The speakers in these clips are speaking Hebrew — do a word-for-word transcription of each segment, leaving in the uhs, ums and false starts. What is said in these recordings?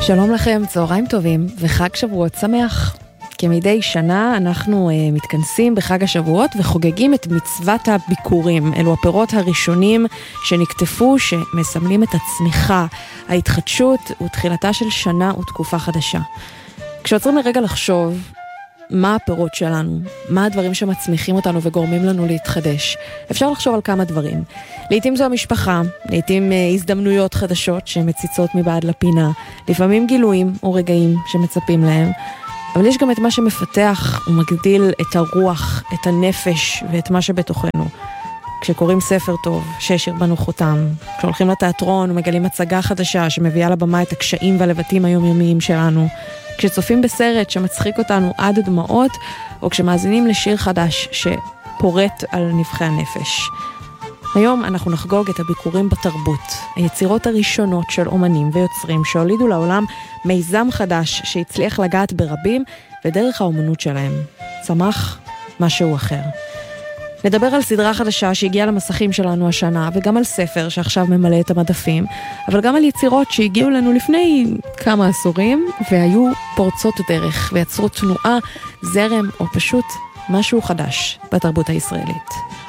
שלום לכם, צהריים טובים וחג שבועות שמח. כמדי שנה אנחנו uh, מתכנסים בחג השבועות וחוגגים את מצוות הביקורים. אלו הפירות הראשונים שנקטפו, שמסמלים את הצמיחה, ההתחדשות ותחילתה של שנה ותקופה חדשה. כשעוצרים לרגע לחשוב מה הפירות שלנו, מה הדברים שמצמיחים אותנו וגורמים לנו להתחדש, אפשר לחשוב על כמה דברים. לעתים זו המשפחה, לעתים הזדמנויות חדשות שמציצות מבעד לפינה, לפעמים גילויים או רגעים שמצפים להם, אבל יש גם את מה שמפתח ומגדיל את הרוח, את הנפש ואת מה שבתוכנו. כשקוראים ספר טוב, שהשאיר בנו חותם, כשהולכים לתיאטרון ומגלים הצגה חדשה שמביאה לבמה את הקשיים והלבטים היומיומיים שלנו, כשצופים בסרט שמצחיק אותנו עד דמעות, או כשמאזינים לשיר חדש שפורט על נבחי הנפש. היום אנחנו נחגוג את הביקורים בתרבות, היצירות הראשונות של אומנים ויוצרים שהולידו לעולם מיזם חדש שהצליח לגעת ברבים, ודרך האומנות שלהם צמח משהו אחר. נדבר על סדרה חדשה שהגיעה למסכים שלנו השנה, וגם על ספר שעכשיו ממלא את המדפים, אבל גם על יצירות שהגיעו לנו לפני כמה עשורים, והיו פורצות דרך ויצרו תנועה, זרם או פשוט משהו חדש בתרבות הישראלית.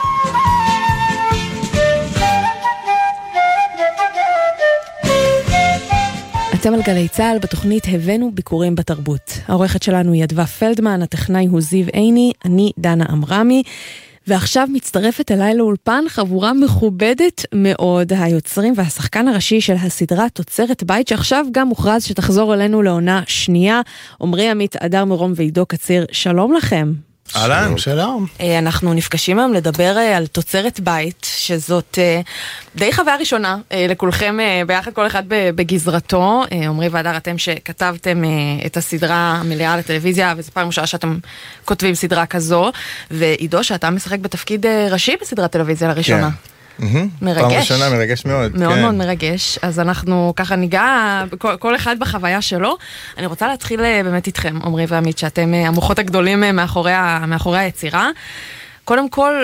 אתם על גלי צהל, בתוכנית הבאנו ביקורים בתרבות. העורכת שלנו היא אדווה פלדמן, הטכנאי הוא זיו עיני, אני דנה אמרמי, ועכשיו מצטרפת אליי לאולפן חבורה מכובדת מאוד, היוצרים והשחקן הראשי של הסדרה תוצרת בית, שעכשיו גם מוכרז שתחזור אלינו לעונה שנייה. עמרי עמית, אדר מרום ועידו קציר, שלום לכם. אהלן, שלום. אנחנו נפגשים היום לדבר על תוצרת בית, שזאת די חוויה ראשונה לכולכם ביחד, כל אחד בגזרתו. עמרי ואדר, אתם שכתבתם את הסדרה המלאה לטלוויזיה, וזו פעם ראשונה שאתם כותבים סדרה כזו, ועידו שאתה משחק בתפקיד ראשי בסדרת טלוויזיה לראשונה. מרגש. פעם ראשונה, מרגש מאוד. מאוד מאוד מרגש. אז אנחנו ככה ניגע כל אחד בחוויה שלו. אני רוצה להתחיל באמת איתכם, עמרי ועמית, שאתם המוחות הגדולים מאחורי היצירה. קודם כל,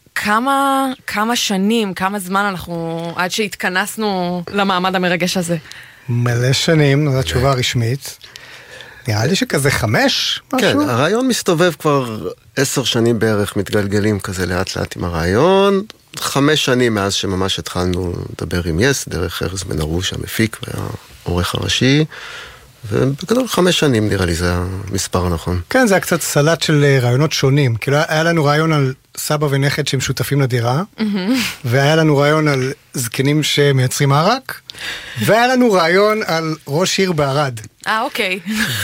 כמה כמה שנים, כמה זמן אנחנו עד שהתכנסנו למעמד המרגש הזה? מלא שנים, זו התשובה הרשמית. נראה לי שכזה חמש, משהו? כן, הרעיון מסתובב כבר עשר שנים בערך, מתגלגלים כזה לאט לאט עם הרעיון. חמש שנים מאז שממש התחלנו לדבר עם יס, דרך ארז בן ארוש המפיק והעורך הראשי, ובגדול חמש שנים נראה לי זה המספר הנכון. כן, זה היה קצת סלט של רעיונות שונים, כאילו היה לנו רעיון על סבא ונכד שהם שותפים לדירה, והיה לנו רעיון על זקנים שמייצרים ערק, והיה לנו רעיון על ראש עיר בערד. אה, אוקיי.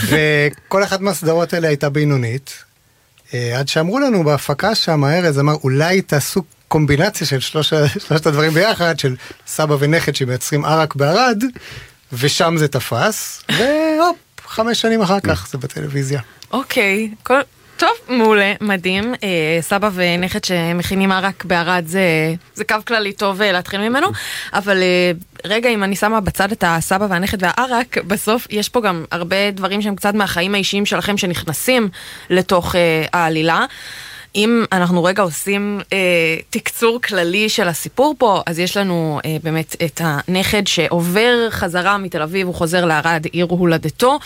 וכל אחת מהסדרות האלה הייתה בינונית, עד שאמרו לנו בהפקה שם, ארז אמר, אולי תעשו קומבינציה של שלוש, שלושת הדברים ביחד, של סבא ונכד שמייצרים ערק בערד, ושם זה תפס, והופ, חמש שנים אחר כך זה בטלוויזיה. אוקיי, כל... טוב, מעולה, מדהים. סבא ונכד שמכינים ערק בערד זה, זה קו כללי טוב להתחיל ממנו, אבל רגע, אם אני שמה בצד את הסבא והנכד והערק, בסוף יש פה גם הרבה דברים שהם קצת מהחיים האישיים שלכם שנכנסים לתוך העלילה. אם אנחנו רגע עושים אה, תקצור כללי של הסיפור פה, אז יש לנו אה, באמת את הנכד שעובר חזרה מתל אביב, הוא חוזר לערד, עיר הולדתו,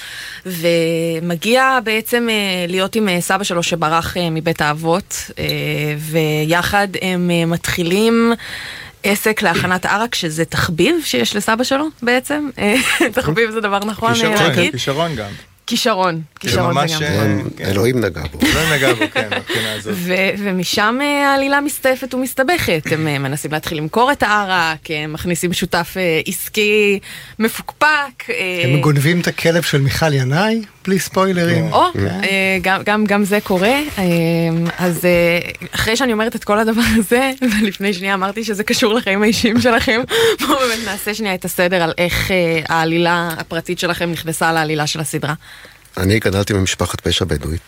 ומגיע בעצם אה, להיות עם אה, סבא שלו שברח אה, מבית האבות, אה, ויחד הם אה, מתחילים עסק להכנת ערק, שזה תחביב שיש לסבא שלו בעצם. תחביב זה דבר נכון להגיד. כישרון גם. כישרון, כישרון זה גם. אלוהים נגע בו. אלוהים נגע בו, כן, מבחינה הזאת. ומשם העלילה מסתעפת ומסתבכת. הם מנסים להתחיל למכור את הערק, הם מכניסים שותף עסקי מפוקפק. הם גונבים את הכלב של מיכל ינאי, בלי ספוילרים. או, גם זה קורה. אז אחרי שאני אומרת את כל הדבר הזה, ולפני שנייה אמרתי שזה קשור לחיים האישיים שלכם, בואו באמת נעשה שנייה את הסדר על איך העלילה הפרטית שלכם נכנסה לעלילה של הסדרה. אני גדלתי במשפחת פשע בדואית.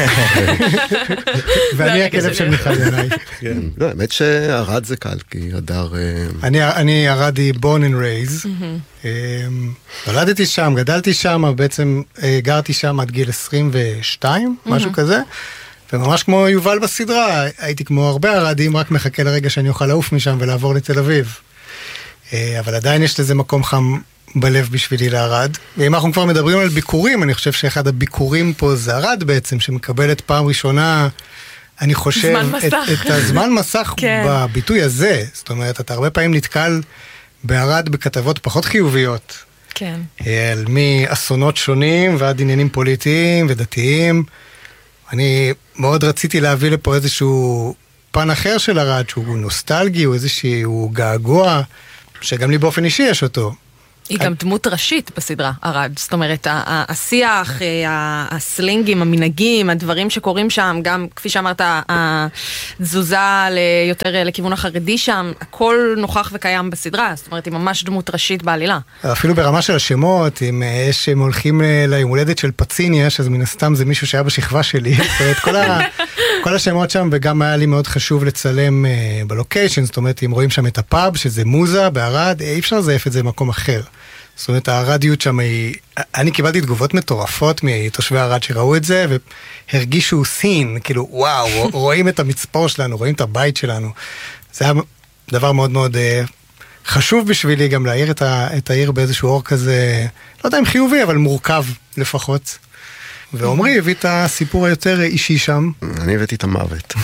ואני הכלב של מיכל ינאי. לא, האמת שערד זה קל, כי הדר... אני ערדי born and raised. נולדתי שם, גדלתי שם, בעצם גרתי שם עד גיל עשרים ושתיים, משהו כזה. וממש כמו יובל בסדרה, הייתי כמו הרבה ערדים, רק מחכה לרגע שאני אוכל לעוף משם ולעבור לתל אביב. אבל עדיין יש לזה מקום חם בלב בשבילי לערד. ואם אנחנו כבר מדברים על ביקורים, אני חושב שאחד הביקורים פה זה ערד בעצם, שמקבלת פעם ראשונה, אני חושב, את, את הזמן מסך כן. בביטוי הזה. זאת אומרת, אתה הרבה פעמים נתקל בערד בכתבות פחות חיוביות. כן. על מאסונות שונים ועד עניינים פוליטיים ודתיים. אני מאוד רציתי להביא לפה איזשהו פן אחר של ערד, שהוא נוסטלגי, הוא איזשהו געגוע, שגם לי באופן אישי יש אותו. היא גם דמות ראשית בסדרה, ערד. זאת אומרת, השיח, הסלינגים, המנהגים, הדברים שקורים שם, גם, כפי שאמרת, התזוזה יותר לכיוון החרדי שם, הכל נוכח וקיים בסדרה. זאת אומרת, היא ממש דמות ראשית בעלילה. אפילו ברמה של השמות, אם יש, הם הולכים ליום הולדת של פציני, אז מן הסתם זה מישהו שהיה בשכבה שלי. זאת אומרת, כל ה... כל השמות שם, וגם היה לי מאוד חשוב לצלם uh, בלוקיישן, זאת אומרת, אם רואים שם את הפאב, שזה מוזה בערד, אי אפשר לזייף את זה במקום אחר. זאת אומרת, הערדיות שם היא... אני קיבלתי תגובות מטורפות מתושבי הערד שראו את זה, והרגישו סין, כאילו, וואו, רואים את המצפור שלנו, רואים את הבית שלנו. זה היה דבר מאוד מאוד uh, חשוב בשבילי גם להעיר את, ה... את העיר באיזשהו אור כזה, לא יודע אם חיובי, אבל מורכב לפחות. ועומרי הביא את הסיפור היותר אישי שם. אני הבאתי את המוות.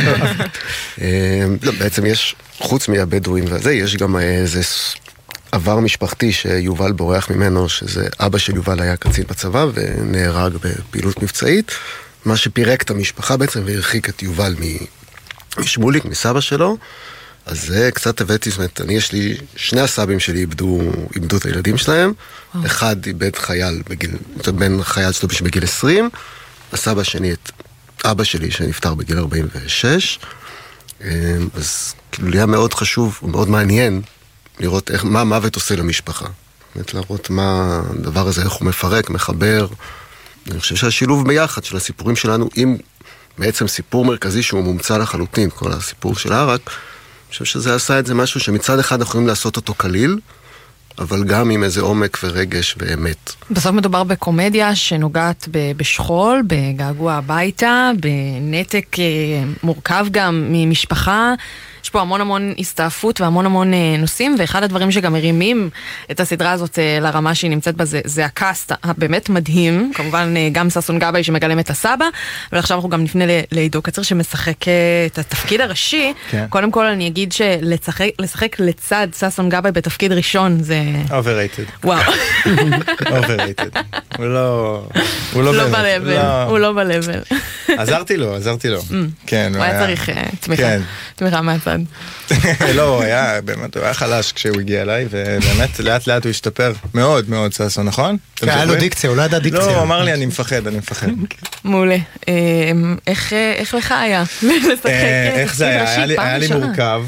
בעצם יש, חוץ מהבדואים וזה, יש גם איזה עבר משפחתי שיובל בורח ממנו, שזה אבא של יובל היה קצין בצבא ונהרג בפעילות מבצעית, מה שפירק את המשפחה בעצם והרחיק את יובל משמוליק, מסבא שלו. אז זה קצת הבאתי, זאת אומרת, אני יש לי, שני הסבים שלי איבדו, איבדו את הילדים שלהם, וואו. אחד איבד חייל בגיל, בן חייל שלו בגיל עשרים, הסבא השני את אבא שלי שנפטר בגיל ארבעים ושש, אז כאילו היה מאוד חשוב ומאוד מעניין לראות איך, מה המוות עושה למשפחה. באמת להראות מה הדבר הזה, איך הוא מפרק, מחבר. אני חושב שהשילוב ביחד של הסיפורים שלנו, עם בעצם סיפור מרכזי שהוא מומצא לחלוטין, כל הסיפור של הערק, אני חושב שזה עשה את זה משהו שמצד אחד אנחנו יכולים לעשות אותו קליל, אבל גם עם איזה עומק ורגש ואמת. בסוף מדובר בקומדיה שנוגעת בשכול, בגעגוע הביתה, בנתק מורכב גם ממשפחה. יש פה המון המון הסתעפות והמון המון נושאים, ואחד הדברים שגם מרימים את הסדרה הזאת לרמה שהיא נמצאת בה, זה, זה הקאסט הבאמת מדהים, כמובן גם ששון גבאי שמגלם את הסבא, ועכשיו אנחנו גם נפנה לעידו קצר שמשחק את התפקיד הראשי. כן. קודם כל אני אגיד שלשחק לצד ששון גבאי בתפקיד ראשון זה... overrated. וואו. overrated. הוא לא... הוא לא בלבל. הוא לא בלבל. עזרתי לו, עזרתי לו. כן. הוא היה צריך תמיכה. תמיכה מהצד. לא, הוא היה, באמת, הוא היה חלש כשהוא הגיע אליי, ובאמת, לאט לאט הוא השתפר מאוד מאוד, ששון, נכון? היה לו דיקציה, הוא לא ידע דיקציה. לא, הוא אמר לי, אני מפחד, אני מפחד. מעולה. איך לך היה? איך זה היה? היה לי מורכב,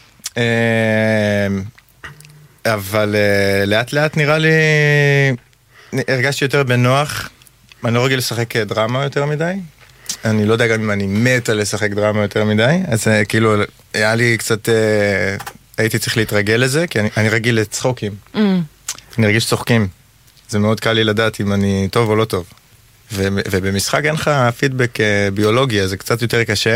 אבל לאט לאט נראה לי, הרגשתי יותר בנוח, אני לא רגיל לשחק דרמה יותר מדי, אני לא יודע גם אם אני מת על לשחק דרמה יותר מדי, אז כאילו, היה לי קצת, הייתי צריך להתרגל לזה, כי אני, אני רגיל לצחוקים. Mm. אני רגיל שצוחקים. זה מאוד קל לי לדעת אם אני טוב או לא טוב. ו, ובמשחק אין לך פידבק ביולוגי, אז זה קצת יותר קשה.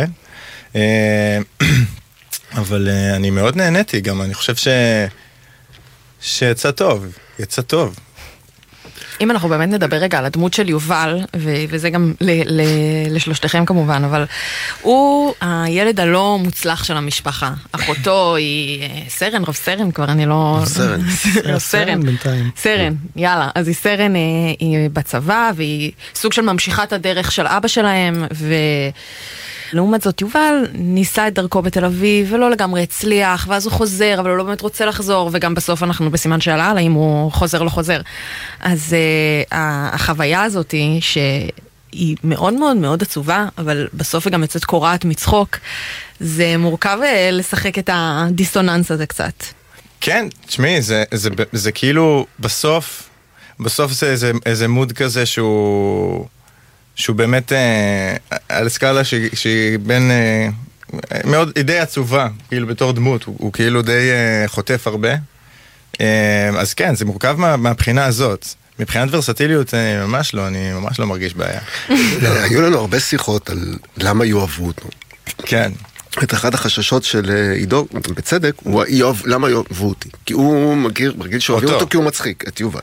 אבל אני מאוד נהניתי גם, אני חושב ש... שיצא טוב, יצא טוב. אם אנחנו באמת נדבר רגע על הדמות של יובל, ו- וזה גם ל- ל- לשלושתכם כמובן, אבל הוא הילד הלא מוצלח של המשפחה. אחותו היא סרן, רב סרן כבר, אני לא... סרן. סרן, בינתיים. סרן, יאללה. אז היא סרן, היא בצבא, והיא סוג של ממשיכת הדרך של אבא שלהם, ו... לעומת זאת, יובל ניסה את דרכו בתל אביב, ולא לגמרי הצליח, ואז הוא חוזר, אבל הוא לא באמת רוצה לחזור, וגם בסוף אנחנו בסימן שאלה, האם הוא חוזר או לא חוזר. אז uh, החוויה הזאת היא, שהיא מאוד מאוד מאוד עצובה, אבל בסוף היא גם יוצאת קורעת מצחוק, זה מורכב uh, לשחק את הדיסוננס הזה קצת. כן, תשמעי, זה, זה, זה, זה כאילו, בסוף, בסוף זה איזה, איזה מוד כזה שהוא... שהוא באמת אה, על סקאלה שהיא, שהיא בין אה, מאוד, היא די עצובה, כאילו בתור דמות, הוא, הוא כאילו די אה, חוטף הרבה. אה, אז כן, זה מורכב מה, מהבחינה הזאת. מבחינת ורסטיליות, אה, ממש לא, אני ממש לא מרגיש בעיה. היו לנו הרבה שיחות על למה יאהבו אותו. כן. את אחד החששות של עידו, בצדק, הוא יאהב, למה יאהבו אותי? כי הוא מרגיש, מרגיש שאוהבים אותו כי הוא מצחיק, את יובל.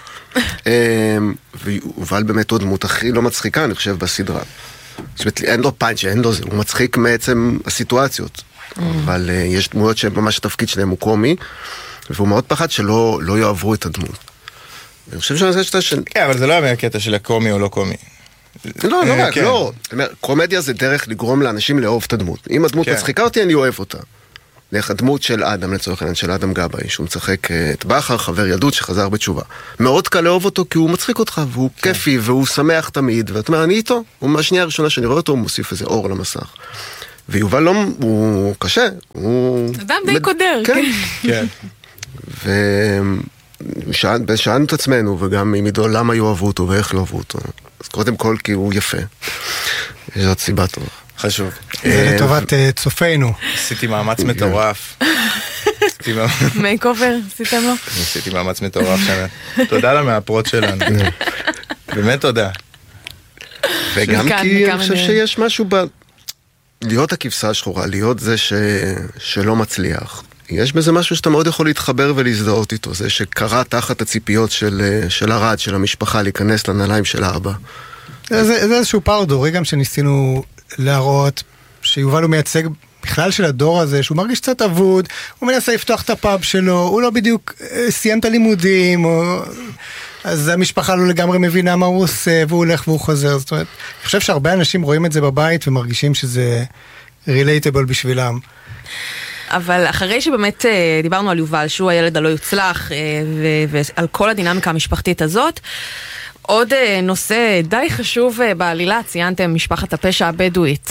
ויובל באמת עוד דמות הכי לא מצחיקה, אני חושב, בסדרה. זאת אומרת, אין לו פאנץ', אין לו זה, הוא מצחיק מעצם הסיטואציות. אבל יש דמויות שממש התפקיד שלהם הוא קומי, והוא מאוד פחד שלא לא יאהבו את הדמות. אני חושב שאני חושב שאתה... כן, אבל זה לא היה הקטע של הקומי או לא קומי. לא, לא רק, לא. קומדיה זה דרך לגרום לאנשים לאהוב את הדמות. אם הדמות מצחיקה אותי, אני אוהב אותה. דרך הדמות של אדם, לצורך העניין, של אדם גבאי, שהוא מצחק את בכר, חבר ילדות שחזר בתשובה. מאוד קל לאהוב אותו כי הוא מצחיק אותך, והוא כיפי, והוא שמח תמיד, ואתה אומר, אני איתו. הוא מהשנייה הראשונה שאני רואה אותו, הוא מוסיף איזה אור למסך. ויובל לא, הוא קשה, הוא... אדם די קודר. כן. כן. ושאלנו את עצמנו, וגם עם עידו, למה יאהבו אותו ואיך לא אהבו אותו. אז קודם כל, כי הוא יפה. יש עוד סיבה טובה. חשוב. זה לטובת צופינו. עשיתי מאמץ מטורף. מייק אובר, עשיתם לו? עשיתי מאמץ מטורף שם. תודה למאפרות שלנו. באמת תודה. וגם כי אני חושב שיש משהו ב... להיות הכבשה השחורה, להיות זה ש... שלא מצליח. יש בזה משהו שאתה מאוד יכול להתחבר ולהזדהות איתו, זה שקרה תחת הציפיות של, של הרד, של המשפחה, להיכנס לנעליים של האבא. זה, זה, זה איזשהו פער דורי גם שניסינו להראות, שיובל הוא מייצג בכלל של הדור הזה, שהוא מרגיש קצת אבוד, הוא מנסה לפתוח את הפאב שלו, הוא לא בדיוק סיים את הלימודים, או... אז המשפחה לא לגמרי מבינה מה הוא עושה, והוא הולך והוא חוזר. זאת אומרת, אני חושב שהרבה אנשים רואים את זה בבית, ומרגישים שזה relatable בשבילם. אבל אחרי שבאמת דיברנו על יובל, שהוא הילד הלא יוצלח, ועל כל הדינמיקה המשפחתית הזאת, עוד נושא די חשוב בעלילה, ציינתם משפחת הפשע הבדואית.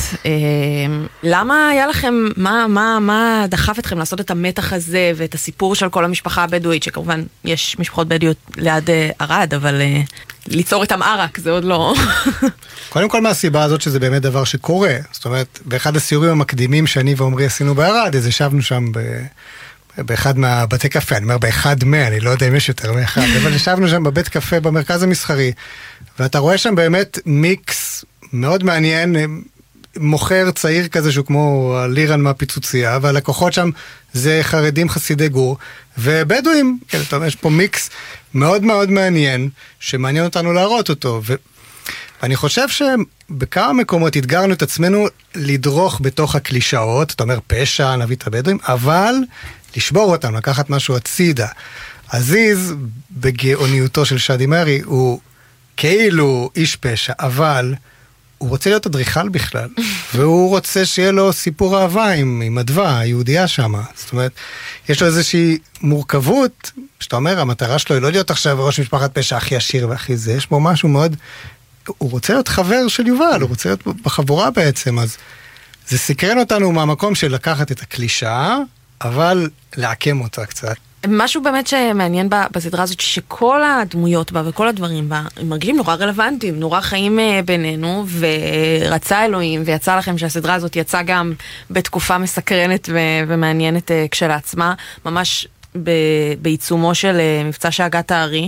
למה היה לכם, מה, מה, מה דחף אתכם לעשות את המתח הזה ואת הסיפור של כל המשפחה הבדואית, שכמובן יש משפחות בדואיות ליד ערד, אבל ליצור איתם ערק זה עוד לא... קודם כל מהסיבה הזאת שזה באמת דבר שקורה. זאת אומרת, באחד הסיורים המקדימים שאני ועומרי עשינו בערד, אז ישבנו שם ב... באחד מהבתי קפה, אני אומר באחד מה, אני לא יודע אם יש יותר מאחד, אבל ישבנו שם בבית קפה במרכז המסחרי, ואתה רואה שם באמת מיקס מאוד מעניין, מוכר צעיר כזה שהוא כמו לירן מהפיצוצייה, והלקוחות שם זה חרדים חסידי גור, ובדואים, כן, אתה אומר, יש פה מיקס מאוד מאוד מעניין, שמעניין אותנו להראות אותו, ו... ואני חושב שבכמה מקומות התגרנו את עצמנו לדרוך בתוך הקלישאות, אתה אומר פשע, נביא את הבדואים, אבל לשבור אותם, לקחת משהו הצידה. עזיז, בגאוניותו של שדי מרי, הוא כאילו איש פשע, אבל הוא רוצה להיות אדריכל בכלל, והוא רוצה שיהיה לו סיפור אהבה עם, עם אדווה, היהודייה שמה. זאת אומרת, יש לו איזושהי מורכבות, שאתה אומר, המטרה שלו היא לא להיות עכשיו ראש משפחת פשע הכי עשיר והכי זה, יש בו משהו מאוד... הוא רוצה להיות חבר של יובל, הוא רוצה להיות בחבורה בעצם, אז זה סקרן אותנו מהמקום של לקחת את הקלישה, אבל לעקם אותה קצת. משהו באמת שמעניין בסדרה הזאת, שכל הדמויות בה וכל הדברים בה, הם מרגישים נורא רלוונטיים, נורא חיים בינינו, ורצה אלוהים, ויצא לכם שהסדרה הזאת יצאה גם בתקופה מסקרנת ומעניינת כשלעצמה, ממש בעיצומו של מבצע שהגת הארי.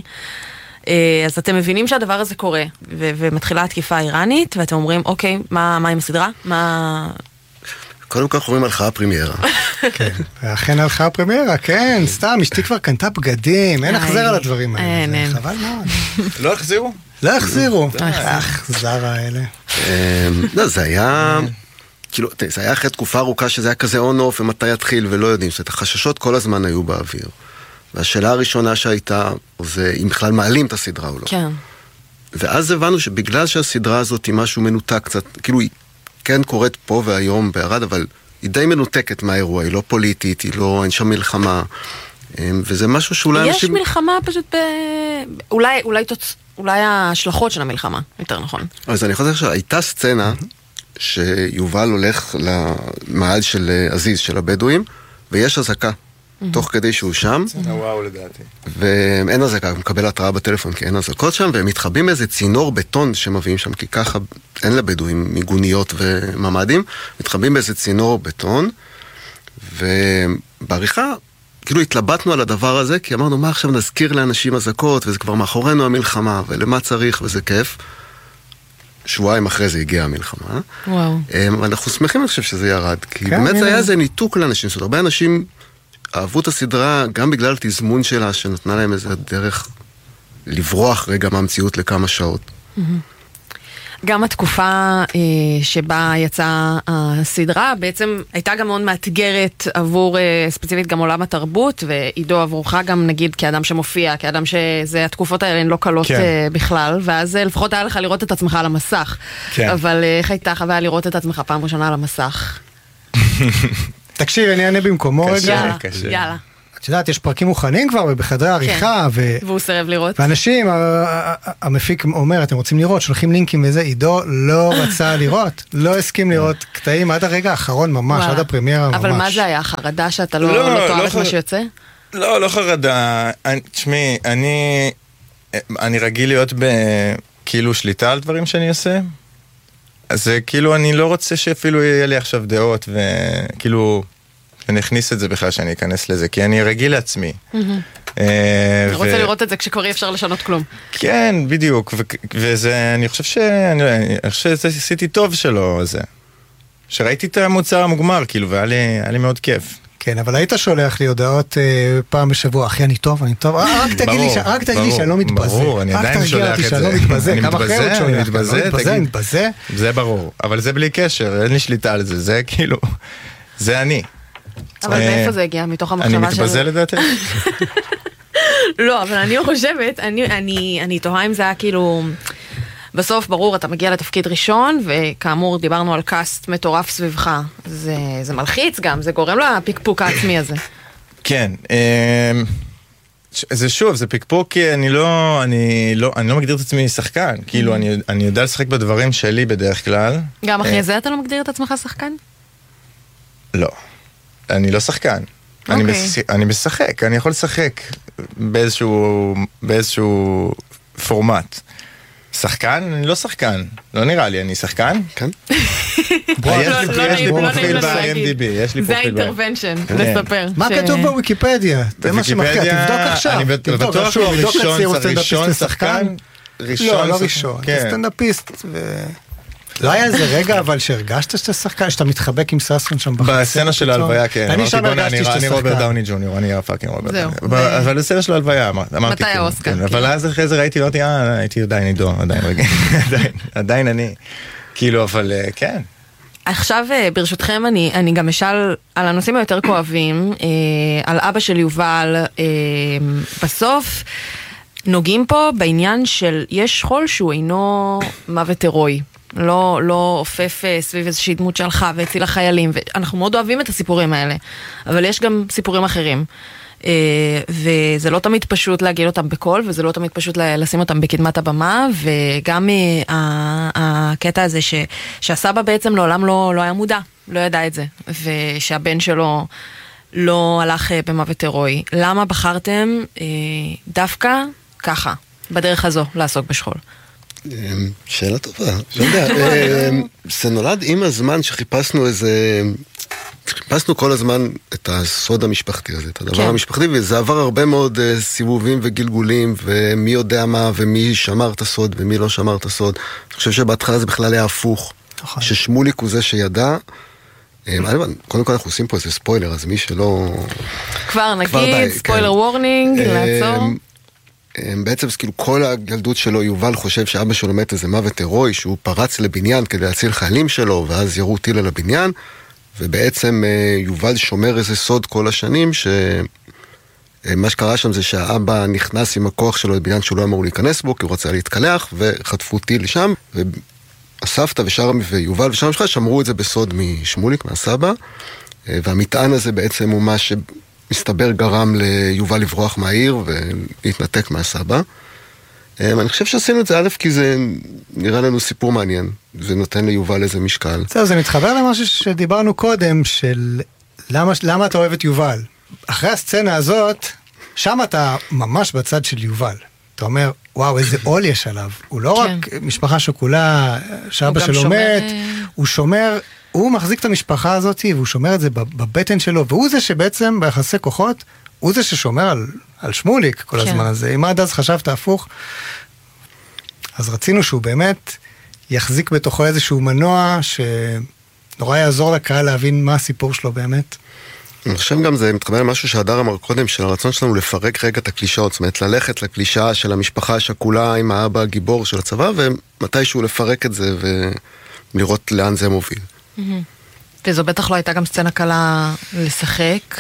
אז אתם מבינים שהדבר הזה קורה, ו- ומתחילה התקיפה האיראנית, ואתם אומרים, אוקיי, מה, מה עם הסדרה? מה... קודם כל חורים הלכה הפרימיירה. כן, ואכן הלכה הפרימיירה, כן, סתם, אשתי כבר קנתה בגדים, אין החזר על הדברים האלה. אין, אין. חבל מאוד. לא החזירו? לא החזירו. החזר האלה. לא, זה היה... כאילו, זה היה אחרי תקופה ארוכה שזה היה כזה און-אוף, ומתי יתחיל ולא יודעים. זאת אומרת, החששות כל הזמן היו באוויר. והשאלה הראשונה שהייתה, זה אם בכלל מעלים את הסדרה או לא. כן. ואז הבנו שבגלל שהסדרה הזאת היא משהו מנותק קצת, כאילו היא כן קורית פה והיום בערד, אבל היא די מנותקת מהאירוע, היא לא פוליטית, היא לא, אין שם מלחמה, וזה משהו שאולי... יש אנשים... מלחמה פשוט ב... אולי, אולי, תוצ... אולי ההשלכות של המלחמה, יותר נכון. אז אני חושב שהייתה סצנה שיובל הולך למעל של עזיז, של הבדואים, ויש הזקה. תוך כדי שהוא שם. וואו, לדעתי. ואין הזקה, הוא מקבל התראה בטלפון, כי אין הזקות שם, והם מתחבים איזה צינור בטון שמביאים שם, כי ככה אין לבדואים מיגוניות וממדים, מתחבים באיזה צינור בטון, ובעריכה, כאילו התלבטנו על הדבר הזה, כי אמרנו, מה עכשיו נזכיר לאנשים הזקות, וזה כבר מאחורינו המלחמה, ולמה צריך, וזה כיף. שבועיים אחרי זה הגיעה המלחמה. וואו. אנחנו שמחים, אני חושב שזה ירד, כי באמת זה היה איזה ניתוק לאנשים, זאת אומרת, הרבה אנשים אהבו את הסדרה גם בגלל תזמון שלה, שנתנה להם איזה דרך לברוח רגע מהמציאות לכמה שעות. גם התקופה אה, שבה יצאה הסדרה בעצם הייתה גם מאוד מאתגרת עבור אה, ספציפית גם עולם התרבות, ועידו עבורך גם נגיד כאדם שמופיע, כאדם שזה, התקופות האלה הן לא קלות כן. אה, בכלל, ואז אה, לפחות היה לך לראות את עצמך על המסך. כן. אבל אה, איך הייתה חוויה לראות את עצמך פעם ראשונה על המסך? תקשיב, אני אענה במקומו רגע. יאללה, יאללה. את יודעת, יש פרקים מוכנים כבר בחדרי עריכה. והוא סירב לראות. ואנשים, המפיק אומר, אתם רוצים לראות, שולחים לינקים וזה, עידו לא רצה לראות, לא הסכים לראות קטעים עד הרגע האחרון ממש, עד הפרמיירה ממש. אבל מה זה היה? חרדה שאתה לא תואר את מה שיוצא? לא, לא חרדה. תשמעי, אני רגיל להיות כאילו שליטה על דברים שאני עושה, אז כאילו אני לא רוצה שאפילו יהיה לי עכשיו דעות וכאילו... אני אכניס את זה בכלל שאני אכנס לזה, כי אני רגיל לעצמי. אני רוצה לראות את זה כשקורי אפשר לשנות כלום. כן, בדיוק, וזה, אני חושב שזה עשיתי טוב שלו, זה. שראיתי את המוצר המוגמר, כאילו, והיה לי מאוד כיף. כן, אבל היית שולח לי הודעות פעם בשבוע, אחי, אני טוב, אני טוב, רק תגיד לי, רק תגיד לי שאני לא מתבזה. ברור, אני עדיין שולח את זה. שאני לא מתבזה, כמה אחרי עוד שולח. אני מתבזה, אני מתבזה. זה ברור, אבל זה בלי קשר, אין לי שליטה על זה, זה כאילו, זה אני. אבל מאיפה זה הגיע? מתוך המחשבה של... אני מתבזה לדעתי? לא, אבל אני חושבת, אני תוהה אם זה היה כאילו... בסוף, ברור, אתה מגיע לתפקיד ראשון, וכאמור, דיברנו על קאסט מטורף סביבך. זה מלחיץ גם, זה גורם לפיקפוק העצמי הזה. כן. זה שוב, זה פיקפוק כי אני לא, אני לא, אני לא מגדיר את עצמי שחקן. כאילו, אני יודע לשחק בדברים שלי בדרך כלל. גם אחרי זה אתה לא מגדיר את עצמך שחקן? לא. אני לא שחקן. Okay. אני, מש... אני משחק, אני יכול לשחק באיזשהו, באיזשהו פורמט. שחקן? אני לא שחקן. לא נראה לי, אני שחקן? כן. יש לי פרופיל ב-איי אם די בי, יש לי פרופיל ב... זה האינטרוונשן, לספר. מה כתוב בוויקיפדיה? זה מה שמחכה, תבדוק עכשיו. אני בטוח שהוא ראשון שחקן. לא, לא ראשון. סטנדאפיסט ו... לא היה איזה רגע אבל שהרגשת שאתה שחקן, שאתה מתחבק עם ססון שם בחצר. בסצנה של ההלוויה, כן. אני שם הרגשתי שאתה שחקן. אני רוברט דאוני ג'וניור, אני הפאקינג רוברט דאוני. אבל בסצנה של ההלוויה, אמרתי. מתי האוסקר? אבל אז אחרי זה ראיתי, ראיתי, אה, הייתי עדיין עידו, עדיין רגע. עדיין אני. כאילו, אבל כן. עכשיו, ברשותכם, אני, אני גם אשאל על הנושאים היותר כואבים, על אבא של יובל. בסוף, נוגעים פה בעניין של יש שכול שהוא אינו מוות הירואי. לא, לא אופף סביב איזושהי דמות שלך והציל החיילים, ואנחנו מאוד אוהבים את הסיפורים האלה, אבל יש גם סיפורים אחרים, וזה לא תמיד פשוט להגיד אותם בקול, וזה לא תמיד פשוט לשים אותם בקדמת הבמה, וגם הקטע הזה ש, שהסבא בעצם לעולם לא, לא היה מודע, לא ידע את זה, ושהבן שלו לא הלך במוות הירואי. למה בחרתם דווקא ככה, בדרך הזו, לעסוק בשכול? שאלה טובה, לא יודע, זה נולד עם הזמן שחיפשנו איזה, חיפשנו כל הזמן את הסוד המשפחתי הזה, את הדבר המשפחתי, וזה עבר הרבה מאוד סיבובים וגלגולים, ומי יודע מה, ומי שמר את הסוד, ומי לא שמר את הסוד. אני חושב שבהתחלה זה בכלל היה הפוך, ששמוליק הוא זה שידע, קודם כל אנחנו עושים פה איזה ספוילר, אז מי שלא... כבר נגיד, ספוילר וורנינג, לעצור. בעצם כאילו כל הגלדות שלו, יובל חושב שאבא שלו מת איזה מוות הירואי, שהוא פרץ לבניין כדי להציל חיילים שלו, ואז ירו טיל על הבניין, ובעצם יובל שומר איזה סוד כל השנים, שמה שקרה שם זה שהאבא נכנס עם הכוח שלו לבניין שהוא לא אמור להיכנס בו, כי הוא רצה להתקלח, וחטפו טיל שם, והסבתא ושרמי ויובל ושרמי שלך שמרו את זה בסוד משמוליק, מהסבא, והמטען הזה בעצם הוא מה ש... מסתבר גרם ליובל לברוח מהעיר ולהתנתק מהסבא. אני חושב שעשינו את זה א' כי זה נראה לנו סיפור מעניין. זה נותן ליובל איזה משקל. זה, זה מתחבר למשהו שדיברנו קודם, של למה, למה אתה אוהב את יובל? אחרי הסצנה הזאת, שם אתה ממש בצד של יובל. אתה אומר, וואו, איזה עול יש עליו. הוא לא כן. רק משפחה שכולה, שאבא שלו שומר... מת, הוא שומר... הוא מחזיק את המשפחה הזאת, והוא שומר את זה בבטן שלו, והוא זה שבעצם ביחסי כוחות, הוא זה ששומר על, על שמוליק כל כן. הזמן הזה. אם עד אז חשבת הפוך, אז רצינו שהוא באמת יחזיק בתוכו איזשהו מנוע שנורא יעזור לקהל להבין מה הסיפור שלו באמת. אני חושב גם זה מתחבר למשהו שהדר אמר קודם, של הרצון שלנו לפרק רגע את הקלישאות, זאת אומרת ללכת לקלישה של המשפחה השכולה עם האבא הגיבור של הצבא, ומתישהו לפרק את זה ולראות לאן זה מוביל. וזו בטח לא הייתה גם סצנה קלה לשחק.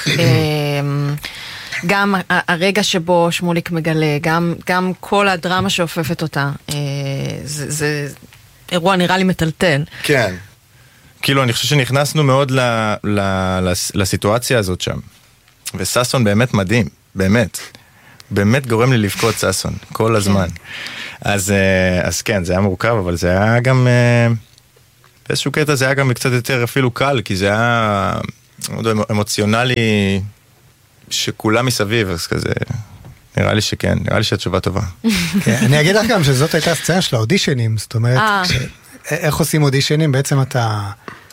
גם הרגע שבו שמוליק מגלה, גם, גם כל הדרמה שאופפת אותה, זה, זה אירוע נראה לי מטלטל. כן. כאילו, אני חושב שנכנסנו מאוד ל, ל, לס, לסיטואציה הזאת שם. וססון באמת מדהים, באמת. באמת גורם לי לבכות ססון, כל הזמן. כן. אז, אז כן, זה היה מורכב, אבל זה היה גם... באיזשהו קטע זה היה גם קצת יותר אפילו קל, כי זה היה אמוציונלי שכולם מסביב, אז כזה, נראה לי שכן, נראה לי שהתשובה טובה. אני אגיד לך גם שזאת הייתה הסצנה של האודישנים, זאת אומרת, איך עושים אודישנים? בעצם אתה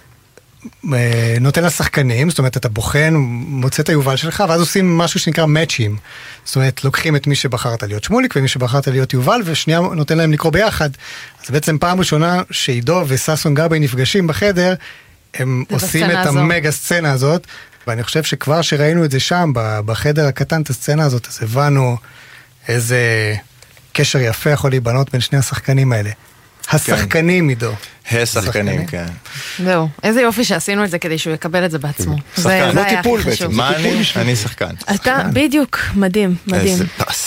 נותן לשחקנים, זאת אומרת, אתה בוחן, מוצא את היובל שלך, ואז עושים משהו שנקרא מאצ'ים. זאת אומרת, לוקחים את מי שבחרת להיות שמוליק, ומי שבחרת להיות יובל, ושנייה נותן להם לקרוא ביחד. אז בעצם פעם ראשונה שעידו וססון גבי נפגשים בחדר, הם עושים את המגה סצנה הזאת, ואני חושב שכבר שראינו את זה שם, בחדר הקטן, את הסצנה הזאת, אז הבנו איזה קשר יפה יכול להיבנות בין שני השחקנים האלה. השחקנים, עידו. השחקנים, כן. זהו, איזה יופי שעשינו את זה כדי שהוא יקבל את זה בעצמו. שחקן, לא טיפול בעצם. מה אני? אני שחקן. אתה, בדיוק, מדהים, מדהים. איזה פס.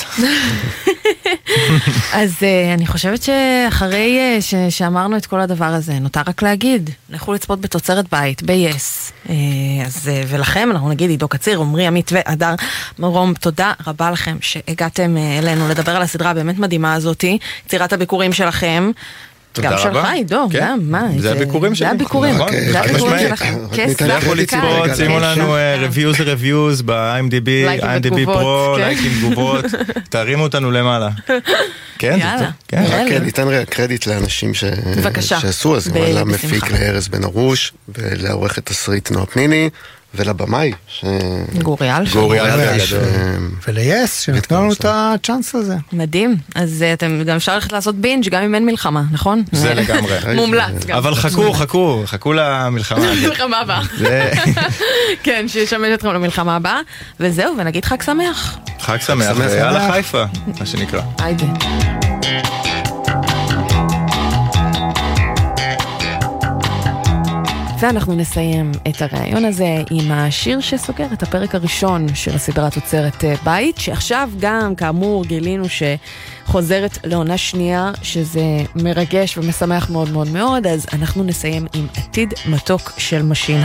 אז אני חושבת שאחרי שאמרנו את כל הדבר הזה, נותר רק להגיד, לכו לצפות בתוצרת בית, ב-יס. ולכם, אנחנו נגיד, עידו קציר, עמרי עמית והדר מרום, תודה רבה לכם שהגעתם אלינו לדבר על הסדרה הבאמת מדהימה הזאת, יצירת הביקורים שלכם. גם שלך, עידו, גם, מה? זה הביקורים שלי. זה הביקורים, זה הביקורים שלכם. לכו לצפות, שימו לנו reviews reviews ב-איי אם די בי, איי אם די בי פרו, לייקים תגובות, תרימו אותנו למעלה. כן, זה טוב. רק ניתן רגע קרדיט לאנשים שעשו, אז למפיק לארז בן ארוש, ולעורכת תסריט נועה פניני, ולבמאי גורי אלפי גורי אלפי וליס שנתנו לנו את הצ'אנס הזה. מדהים. אז אתם גם אפשר ללכת לעשות בינג' גם אם אין מלחמה, נכון? זה לגמרי מומלץ. אבל חכו חכו חכו למלחמה מלחמה הבאה. כן, שישמש אתכם למלחמה הבאה. וזהו, ונגיד חג שמח. חג שמח יאללה חיפה, מה שנקרא. היידה. ואנחנו נסיים את הרעיון הזה עם השיר שסוגר את הפרק הראשון של הסדרה תוצרת בית, שעכשיו גם כאמור גילינו שחוזרת לעונה שנייה, שזה מרגש ומשמח מאוד מאוד מאוד, אז אנחנו נסיים עם עתיד מתוק של משין